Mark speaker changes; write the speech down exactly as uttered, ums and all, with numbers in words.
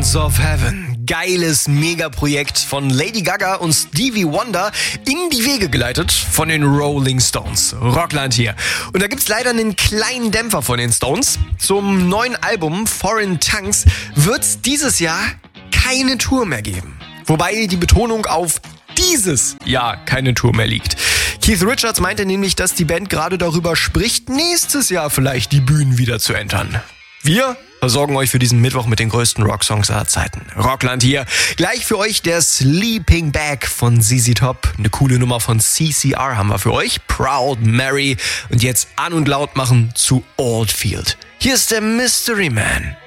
Speaker 1: Doors of Heaven. Geiles Megaprojekt von Lady Gaga und Stevie Wonder in die Wege geleitet von den Rolling Stones. Rockland hier. Und da gibt's leider einen kleinen Dämpfer von den Stones. Zum neuen Album Foreign Tongues wird's dieses Jahr keine Tour mehr geben. Wobei die Betonung auf dieses Jahr keine Tour mehr liegt. Keith Richards meinte nämlich, dass die Band gerade darüber spricht, nächstes Jahr vielleicht die Bühnen wieder zu entern. Wir versorgen euch für diesen Mittwoch mit den größten Rocksongs aller Zeiten. Rockland hier. Gleich für euch der Sleeping Bag von Z Z Top. Eine coole Nummer von C C R haben wir für euch. Proud Mary. Und jetzt an und laut machen zu Oldfield. Hier ist der Mystery Man.